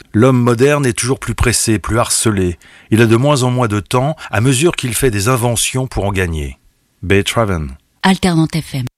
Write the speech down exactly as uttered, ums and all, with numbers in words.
L'homme moderne est toujours plus pressé, plus harcelé. Il a de moins en moins de temps à mesure qu'il fait des inventions pour en gagner. Beethoven. Alternante F M.